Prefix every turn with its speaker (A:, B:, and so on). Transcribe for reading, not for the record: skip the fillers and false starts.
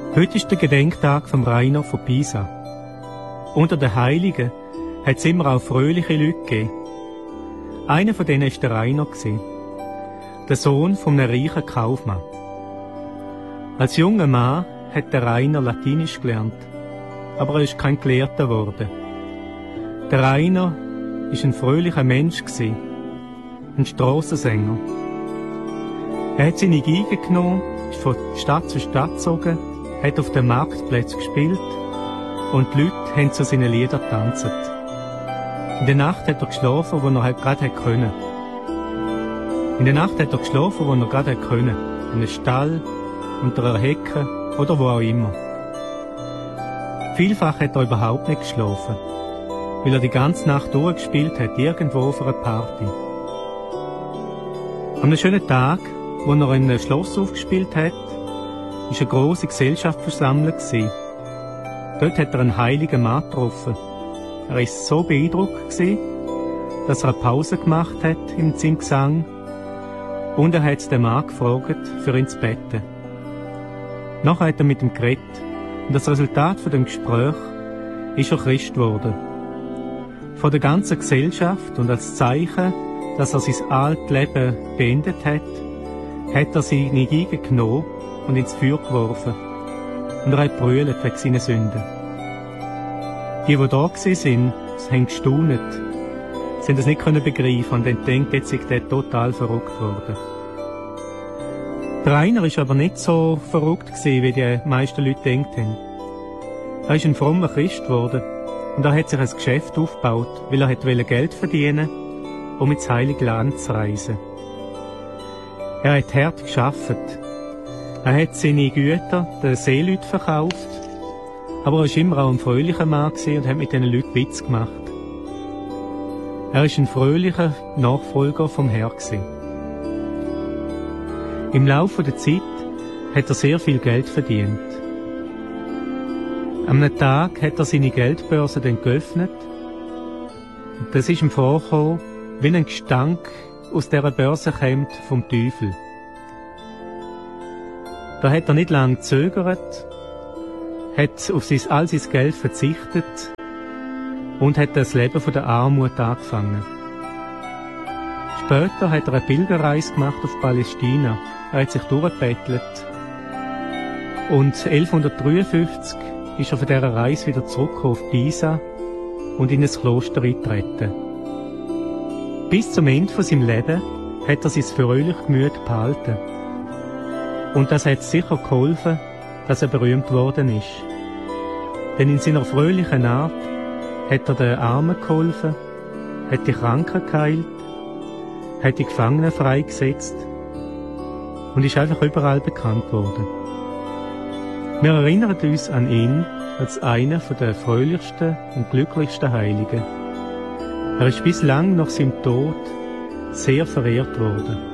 A: Heute ist der Gedenktag vom Rainer von Pisa. Unter den Heiligen hat es immer auch fröhliche Leute gegeben. Einer von denen war der Rainer, der Sohn von einem reichen Kaufmann. Als junger Mann hat der Rainer Latinisch gelernt, aber er ist kein Gelehrter geworden. Der Rainer war ein fröhlicher Mensch, ein Strassensänger. Er hat seine Geige genommen, ist von Stadt zu Stadt gezogen, hat auf den Marktplätzen gespielt und die Leute haben zu seinen Liedern getanzt. In der Nacht hat er geschlafen, wo er halt gerade können. In der Nacht hat er geschlafen, wo er gerade können. In einem Stall, unter einer Hecke oder wo auch immer. Vielfach hat er überhaupt nicht geschlafen, weil er die ganze Nacht durchgespielt hat, irgendwo auf einer Party. An einem schönen Tag, wo er in einem Schloss aufgespielt hat, war eine grosse Gesellschaft versammelt. Dort hat er einen heiligen Mann getroffen. Er war so beeindruckt, dass er eine Pause gemacht hat in seinem Gesang und er hat den Mann gefragt, für ihn zu beten. Nachher hat er mit ihm geredet und das Resultat von dem Gespräch ist er Christ geworden. Von der ganzen Gesellschaft und als Zeichen, dass er sein altes Leben beendet hat, hat er seine Geige genommen und ins Feuer geworfen. Und er hat brüllt wegen seiner Sünden. Die da waren, haben gestaunet. Sie haben das nicht begreifen und dann denkt, jetzt ist der total verrückt worden. Der Rainer war aber nicht so verrückt wie die meisten Leute denken. Er ist ein frommer Christ geworden und er hat sich ein Geschäft aufgebaut, weil er wollte Geld verdienen, um ins Heilige Land zu reisen. Er hat hart gearbeitet. Er hat seine Güter den Seeleuten verkauft, aber er war immer auch ein fröhlicher Mann und hat mit diesen Leuten Witz gemacht. Er ist ein fröhlicher Nachfolger vom Herrn. Im Laufe der Zeit hat er sehr viel Geld verdient. Am einem Tag hat er seine Geldbörse dann geöffnet und das ist ihm vorgekommen, wie ein Gestank aus dieser Börse kommt vom Teufel. Da hat er nicht lange gezögert, hat auf all sein Geld verzichtet und hat das Leben von der Armut angefangen. Später hat er eine Pilgerreise gemacht auf Palästina. Er hat sich durchgebettelt. Und 1153 ist er von dieser Reise wieder zurück auf Pisa und in ein Kloster eingetreten. Bis zum Ende von seinem Leben hat er sein fröhliches Gemüt behalten. Und das hat sicher geholfen, dass er berühmt worden ist. Denn in seiner fröhlichen Art hat er den Armen geholfen, hat die Kranken geheilt, hat die Gefangenen freigesetzt und ist einfach überall bekannt worden. Wir erinnern uns an ihn als einer der fröhlichsten und glücklichsten Heiligen. Er ist bislang nach seinem Tod sehr verehrt worden.